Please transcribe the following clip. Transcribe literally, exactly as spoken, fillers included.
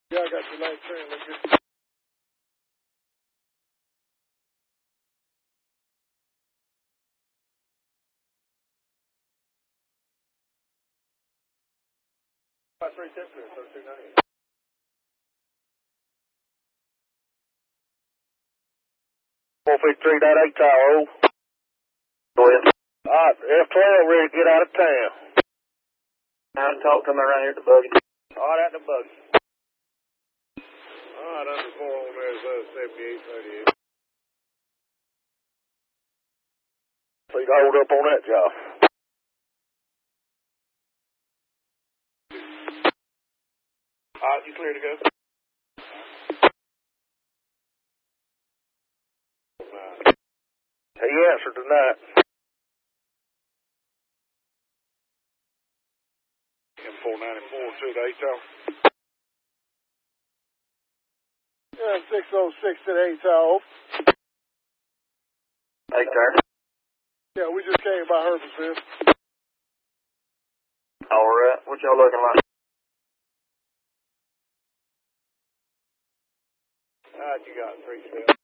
Yeah, I got your light train. Look good. Five three ten two thirteen ninety. Four fifty three dot eight tower. Go ahead. All right, F twelve ready to get out of town. I'll talk to them around here at the buggy. All right, at the buggy. All right, under four on there is uh, seventy-eight thirty-eight. So you hold up on that job. All right, you clear to go? He answered tonight. M four ninety-four to the eight tower. Yeah, six oh six to the eight tower. Eight tower. Yeah, we just came by Herbertsville. All right, what y'all looking like? All right, you got three steps.